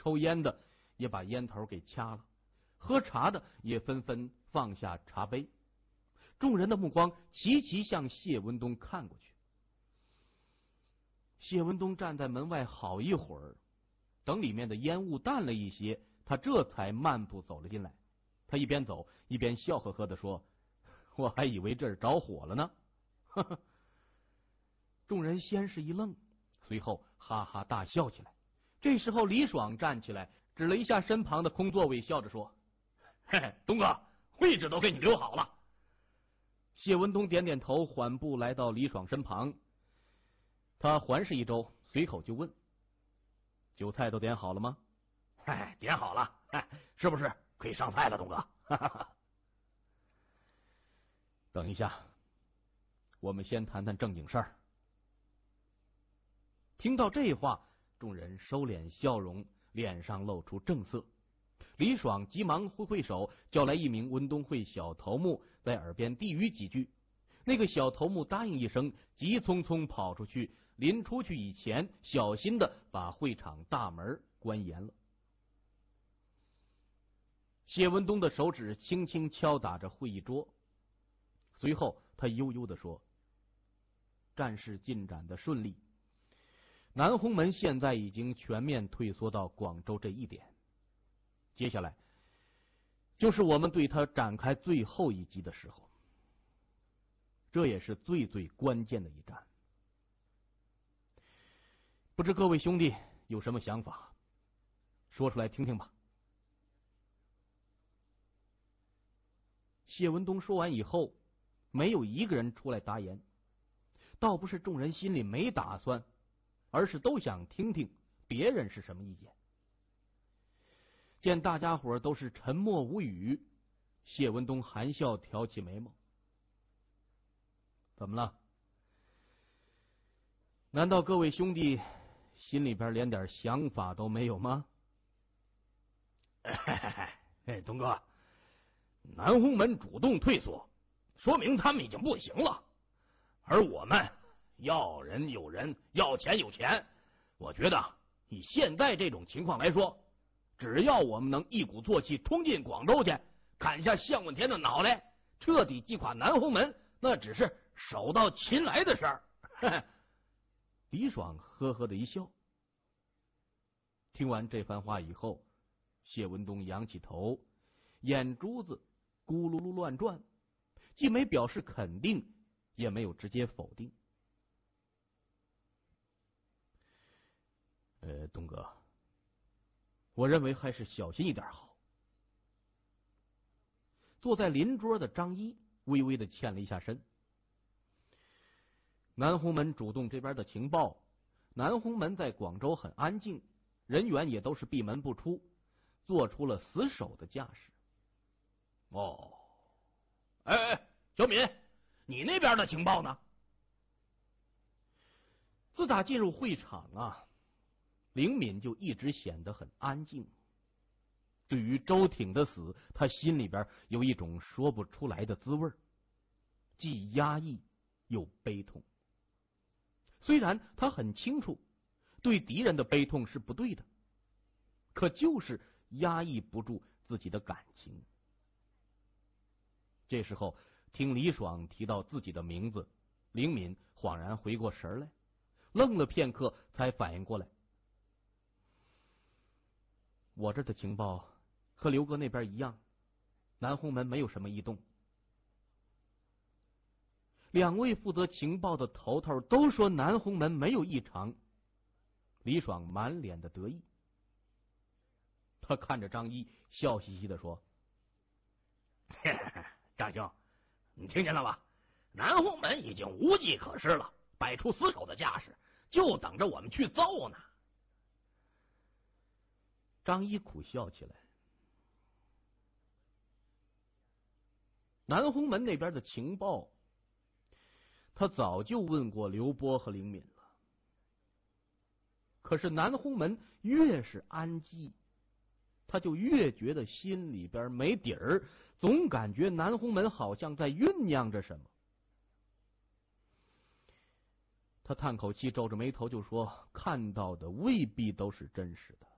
抽烟的也把烟头给掐了，喝茶的也纷纷放下茶杯。众人的目光齐齐向谢文东看过去。谢文东站在门外好一会儿，等里面的烟雾淡了一些，他这才慢步走了进来。他一边走一边笑呵呵地说：“我还以为这儿着火了呢。”呵呵。众人先是一愣，随后哈哈大笑起来。这时候李爽站起来，指了一下身旁的空座位，笑着说：“嘿嘿，东哥，位置都给你留好了。”谢文东点点头，缓步来到李爽身旁。他环视一周，随口就问：“酒菜都点好了吗？”“ 哎，点好了，哎，是不是可以上菜了，东哥？”哈哈哈。 等一下，我们先谈谈正经事儿。听到这话，众人收敛笑容，脸上露出正色。李爽急忙挥挥手，叫来一名文东会小头目，在耳边低语几句。那个小头目答应一声，急匆匆跑出去，临出去以前，小心的把会场大门关严了。谢文东的手指轻轻敲打着会议桌，随后他悠悠地说：“战事进展的顺利，南红门现在已经全面退缩到广州这一点，接下来就是我们对他展开最后一击的时候，这也是最最关键的一战。不知各位兄弟有什么想法，说出来听听吧。”谢文东说完以后，没有一个人出来答言，倒不是众人心里没打算，而是都想听听别人是什么意见。见大家伙都是沉默无语，谢文东含笑挑起眉毛：“怎么了？难道各位兄弟心里边连点想法都没有吗？”“ 哎，东哥，南红门主动退缩，说明他们已经不行了，而我们要人有人，要钱有钱。我觉得以现在这种情况来说，只要我们能一鼓作气冲进广州去，砍下向问天的脑袋，彻底击垮南红门，那只是手到擒来的事儿。” 李爽呵呵的一笑。听完这番话以后，谢文东仰起头，眼珠子咕噜噜乱转，既没表示肯定，也没有直接否定。东哥，我认为还是小心一点好。坐在邻桌的张一微微的欠了一下身。南红门主动这边的情报，南红门在广州很安静，人员也都是闭门不出，做出了死守的架势。 哦，哎，小敏，你那边的情报呢？ 自打进入会场啊，灵敏就一直显得很安静。对于周挺的死，他心里边有一种说不出来的滋味，既压抑又悲痛。虽然他很清楚对敌人的悲痛是不对的，可就是压抑不住自己的感情。这时候听李爽提到自己的名字，灵敏恍然回过神来，愣了片刻才反应过来，我这的情报和刘哥那边一样，南红门没有什么异动。两位负责情报的头头都说南红门没有异常。李爽满脸的得意，他看着张一，笑嘻嘻的说：“ 张兄，你听见了吧？南红门已经无计可施了，摆出死守的架势，就等着我们去揍呢。” 张一苦笑起来。南红门那边的情报，他早就问过刘波和灵敏了。可是南红门越是安寂，他就越觉得心里边没底儿，总感觉南红门好像在酝酿着什么。他叹口气，皱着眉头就说：“看到的未必都是真实的。